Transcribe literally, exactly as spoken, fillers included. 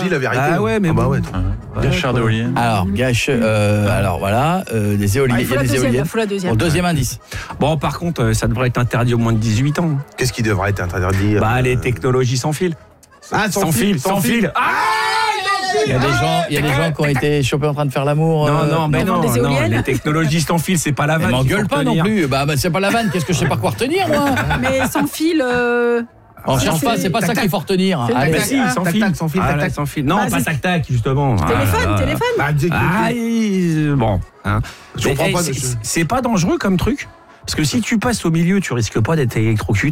dit la vérité. Ah ouais, mais ah bah bon. ouais. Gâcheur d'éoliennes. Alors, gâche, euh, alors voilà, euh, des éoliennes. Ah, il faut il y a la des deuxième, éoliennes. il faut la deuxième. Bon, deuxième indice. Bon, par contre, euh, ça devrait être interdit au moins de dix-huit ans. Qu'est-ce qui devrait être interdit? Bah, les technologies sans fil. Ah, Sans fil, sans fil. Ah Il y a des gens, il y a des gens qui ont été chopés en train de faire l'amour. Non, euh, non, mais devant non, des non, éoliennes. les technologies sans fil, c'est pas la Mais vanne. qu'il m'engueule faut pas non retenir. plus. Bah, bah, c'est pas la vanne. Qu'est-ce que je sais pas quoi retenir, moi? Mais sans fil. Euh... On cherche c'est- pas, c'est pas ça qu'il faut retenir. C'est- Allez. Bah si, sans Tac, fil. tac, sans fil, Ah, tac, là, tac. sans fil. Non, Bah, pas c'est- tac tac, justement. Téléphone, Ah, là, là. téléphone. Bah, dis- Ah, il- bon. Hein. Je comprends Mais, pas, eh, monsieur. c'est- C'est pas dangereux comme truc. Parce que si tu passes au milieu, tu risques pas d'être électrocuté.